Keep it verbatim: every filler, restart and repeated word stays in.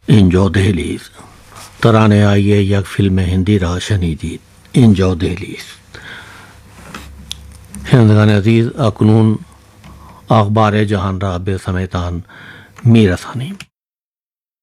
इंजो दहलीज तराने आइए यक फिल्म हिंदी रा शनीदीद इंजो दहलीज हिंदगान अजीज अकनून अखबार जहान रा बे समेतान मीर असानी।